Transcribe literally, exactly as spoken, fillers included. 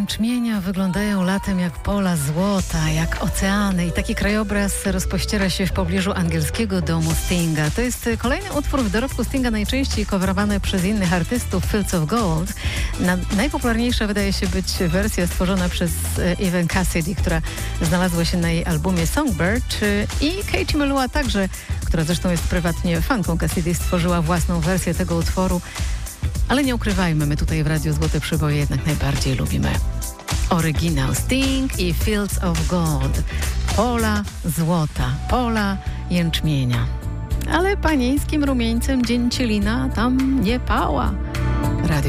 jęczmienia wyglądają latem jak pola złota, jak oceany i taki krajobraz rozpościera się w pobliżu angielskiego domu Stinga. To jest kolejny utwór w dorobku Stinga, najczęściej coverowany przez innych artystów, Fields of Gold. Na, najpopularniejsza wydaje się być wersja stworzona przez Evan Cassidy, która znalazła się na jej albumie Songbird, i Katie Melua także, która zresztą jest prywatnie fanką Cassidy, stworzyła własną wersję tego utworu. Ale nie ukrywajmy, my tutaj w Radiu Złote Przyboje jednak najbardziej lubimy oryginał Sting i Fields of Gold. Pola złota, pola jęczmienia. Ale panieńskim rumieńcem dzięcielina tam nie pała. Radio